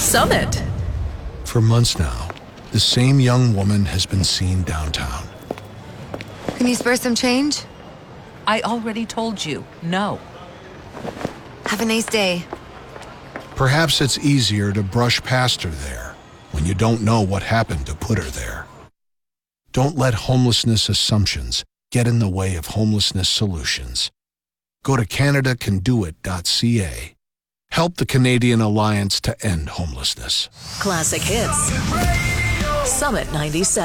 Summit. For months now, the same young woman has been seen downtown. Can you spare some change? I already told you, no. Have a nice day. Perhaps it's easier to brush past her there when you don't know what happened to put her there. Don't let homelessness assumptions get in the way of homelessness solutions. Go to CanadaCanDoIt.ca. Help the Canadian Alliance to End Homelessness. Classic hits. Summit 97.